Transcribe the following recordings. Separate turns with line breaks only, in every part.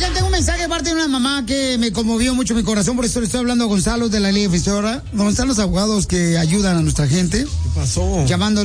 Oigan, tengo un mensaje de parte de una mamá que me conmovió mucho mi corazón, por eso le estoy hablando a Gonzalo de la Ley Defensora. Gonzalo, los abogados que ayudan a nuestra gente.
¿Qué pasó?
Llamando al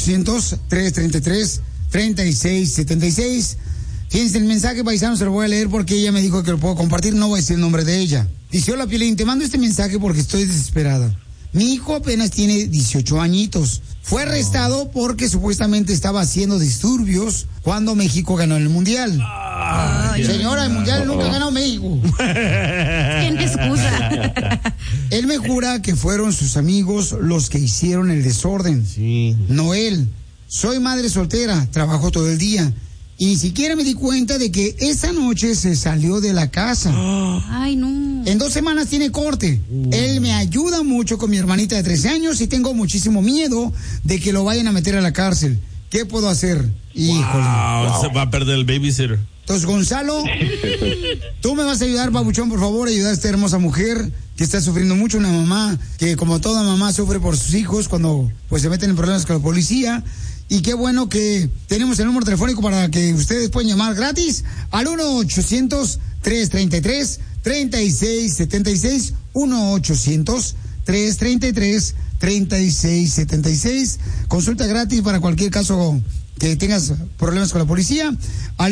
1-800-333-3676. Fíjense, el mensaje, paisano, se lo voy a leer porque ella me dijo que lo puedo compartir, no voy a decir el nombre de ella. Dice: hola, Piolín, te mando este mensaje porque estoy desesperada. Mi hijo apenas tiene 18 añitos. Fue arrestado porque supuestamente estaba haciendo disturbios cuando México ganó el Mundial. Señora, el Mundial nunca ha ganado México.
¿Quién te excusa?
Él me jura que fueron sus amigos los que hicieron el desorden.
Sí.
No él. Soy madre soltera, trabajo todo el día. Y ni siquiera me di cuenta de que esa noche se salió de la casa.
Ay, no.
En 2 semanas tiene corte. Él me ayuda mucho con mi hermanita de 13 años y tengo muchísimo miedo de que lo vayan a meter a la cárcel. ¿Qué puedo hacer? Híjole.
Se va a perder el babysitter.
Entonces, Gonzalo, tú me vas a ayudar, papuchón, por favor, ayudar a esta hermosa mujer que está sufriendo mucho, una mamá que, como toda mamá, sufre por sus hijos cuando pues se meten en problemas con la policía. Y qué bueno que tenemos el número telefónico para que ustedes puedan llamar gratis al 1-800-333-3676, 1-800-333-3676. Consulta gratis para cualquier caso que tengas problemas con la policía al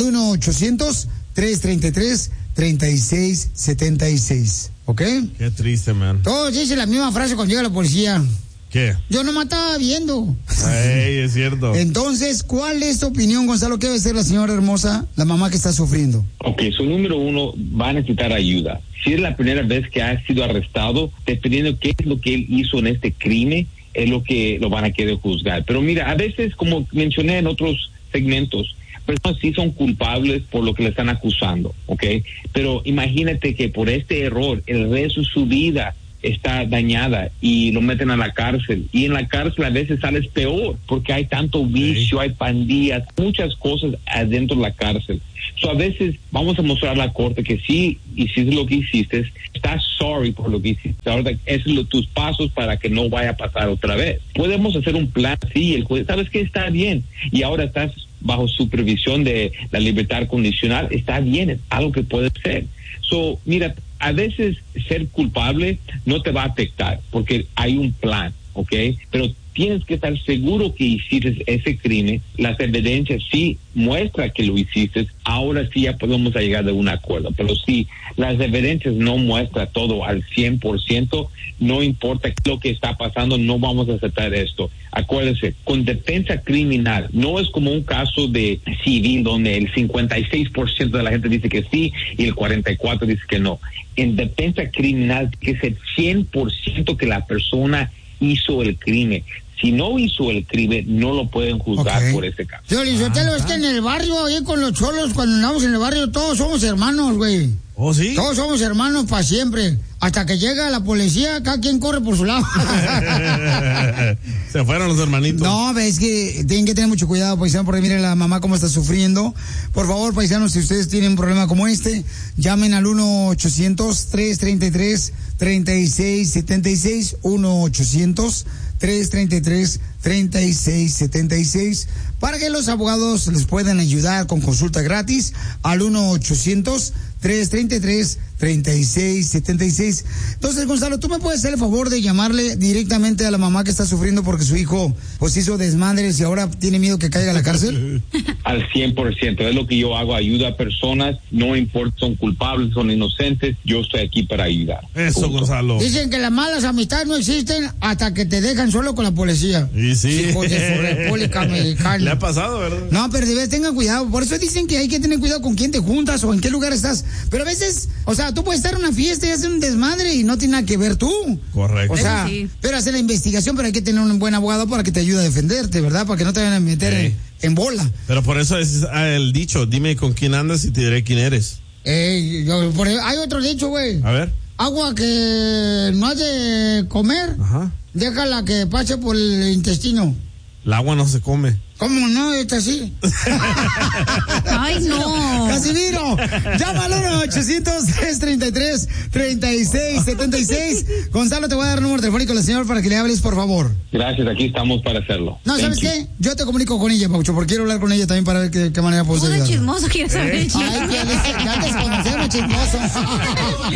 1-800-333-3676. ¿Ok?
Qué triste, man.
Todos dicen la misma frase cuando llega la policía.
¿Qué?
Yo nomás estaba viendo.
Ey, es cierto.
Entonces, ¿cuál es tu opinión, Gonzalo? ¿Qué debe ser la señora hermosa, la mamá que está sufriendo?
Ok, su número 1 va a necesitar ayuda. Si es la primera vez que ha sido arrestado, dependiendo qué es lo que él hizo en este crimen, es lo que lo van a querer juzgar. Pero mira, a veces, como mencioné en otros segmentos, personas sí son culpables por lo que le están acusando, ¿ok? Pero imagínate que por este error, el resto de su vida está dañada y lo meten a la cárcel. Y en la cárcel a veces sales peor porque hay tanto vicio, hay pandillas, muchas cosas adentro de la cárcel. So, a veces vamos a mostrar a la corte que sí hiciste lo que hiciste, estás sorry por lo que hiciste. Ahora, esos son tus pasos para que no vaya a pasar otra vez. Podemos hacer un plan, sí, el juez, ¿sabes qué? Está bien. Y ahora estás bajo supervisión de la libertad condicional, está bien, es algo que puede ser. So, mira, a veces ser culpable no te va a afectar porque hay un plan, ¿ok? Pero tienes que estar seguro que hiciste ese crimen. Las evidencias sí muestran que lo hiciste. Ahora sí ya podemos llegar a un acuerdo. Pero si las evidencias no muestran todo al 100%, no importa lo que está pasando, no vamos a aceptar esto. Acuérdese, con defensa criminal, no es como un caso de civil donde el 56% de la gente dice que sí y el 44% dice que no. En defensa criminal, que es el 100% que la persona hizo el crimen. Si no hizo el crimen, no lo pueden juzgar por ese caso.
Yo, Lizotelo, es que en el barrio, ahí con los cholos, cuando andamos en el barrio, todos somos hermanos, güey.
¿Oh, sí?
Todos somos hermanos para siempre. Hasta que llega la policía, cada quien corre por su lado.
Se fueron los hermanitos.
No, es que tienen que tener mucho cuidado, paisano, porque miren la mamá cómo está sufriendo. Por favor, paisanos, si ustedes tienen un problema como este, llamen al 1-800-333-3676, 1-800-333-3676, para que los abogados les puedan ayudar con consulta gratis al 1-800-333-3676. Entonces, Gonzalo, ¿tú me puedes hacer el favor de llamarle directamente a la mamá que está sufriendo porque su hijo pues hizo desmadres y ahora tiene miedo que caiga a la cárcel?
Al 100%, es lo que yo hago, ayuda a personas, no importa, son culpables, son inocentes, yo estoy aquí para ayudar.
Eso,
punto.
Gonzalo.
Dicen que las malas amistades no existen hasta que te dejan solo con la policía.
Y sí.
Hijos de su República Mexicana.
Le ha pasado, ¿verdad?
No, pero de vez tengan cuidado. Por eso dicen que hay que tener cuidado con quién te juntas o en qué lugar estás. Pero a veces, o sea, tú puedes estar en una fiesta y hacer un desmadre y no tiene nada que ver tú.
Correcto.
O sea,
sí.
pero hacer la investigación, pero hay que tener un buen abogado para que te ayude a defenderte, ¿verdad? Para que no te vayan a meter en bola.
Pero por eso es el dicho, dime con quién andas y te diré quién eres.
Hay otro dicho, güey.
A ver.
Agua que no has de comer,
Ajá.
déjala que pase por el intestino.
El agua no se come.
¿Cómo no? Está así.
Ay, no.
Casimiro, llama al 1-800-333-3676. Gonzalo, te voy a dar el número telefónico a la señora para que le hables, por favor.
Gracias, aquí estamos para hacerlo.
No, ¿sabes qué? Yo te comunico con ella, Paucho, porque quiero hablar con ella también para ver qué manera puedo ayudar.
Chismoso, quiero saber.
Ay, ya te desconocemos, chismoso.